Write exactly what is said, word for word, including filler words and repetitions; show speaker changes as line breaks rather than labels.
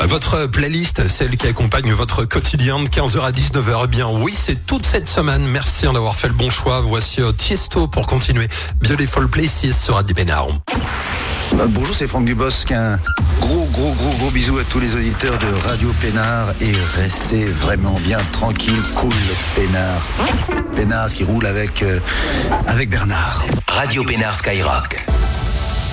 Votre playlist, celle qui accompagne votre quotidien de quinze heures à dix-neuf heures. Eh bien oui, c'est toute cette semaine. Merci d'avoir fait le bon choix. Voici euh, Tiesto pour continuer. Beautiful Places sur Radio Pénard.
Bah, bonjour, c'est Franck Dubosc. Un gros, gros, gros, gros bisou à tous les auditeurs de Radio Pénard. Et restez vraiment bien tranquille, cool, Pénard. Pénard qui roule avec, euh, avec Bernard.
Radio Pénard Skyrock.